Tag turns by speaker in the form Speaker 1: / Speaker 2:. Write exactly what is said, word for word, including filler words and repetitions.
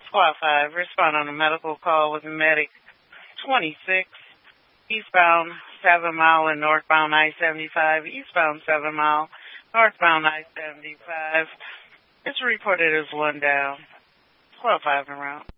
Speaker 1: Squad five, respond on a medical call with medic twenty-six, eastbound seven mile and northbound I seventy-five, eastbound seven mile, northbound I seventy-five. It's reported as one down. Squad five around.